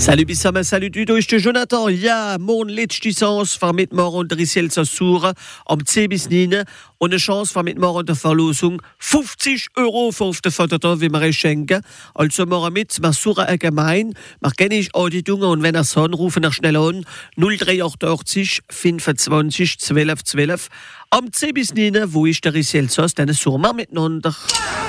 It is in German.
Salut Bissama, salut du durch Jonathan. Ja, morgen letzte Chance von mit morgen der Risiel zur Sura am 10 bis 9 und eine Chance von mit morgen der Verlosung 50 € für auf der Foto, wie wir schenken. Also morgen mit Sura allgemein, mach gerne ich Auditungen und wenn er so rufen nach schnell an 0388 25 12 12 am 10 bis 9, wo ist der Risiel zur, dann Sura miteinander.